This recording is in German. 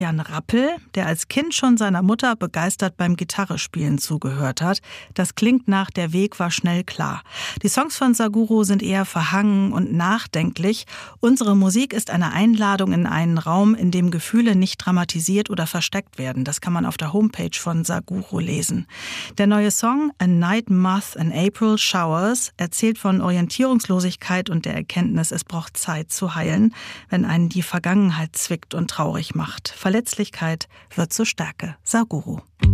Jan Rappel, der als Kind schon seiner Mutter begeistert beim Gitarrespielen zugehört hat. Das klingt nach Der Weg war schnell klar. Die Songs von Saguro sind eher verhangen und nachdenklich. Unsere Musik ist eine Einladung in einen Raum, in dem Gefühle nicht dramatisiert oder versteckt werden. Das kann man auf der Homepage von Saguro lesen. Der neue Song A Night Moth in April Showers erzählt von Orientierungslosigkeit und der Erkenntnis, es braucht Zeit zu heilen, wenn einen die Vergangenheit zwickt und traurig macht. Verletzlichkeit wird zur Stärke. Saguro.